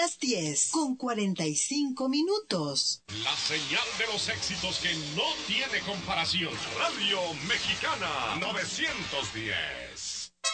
las 10:45. La señal de los éxitos que no tiene comparación. Radio Mexicana 910.